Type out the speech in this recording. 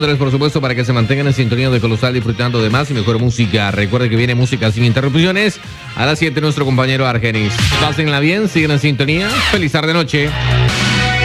Por supuesto, para que se mantengan en sintonía de Colosal, disfrutando de más y mejor música. Recuerde que viene música sin interrupciones. A las 7, nuestro compañero Argenis. Pásenla bien, siguen en sintonía. Feliz tarde noche.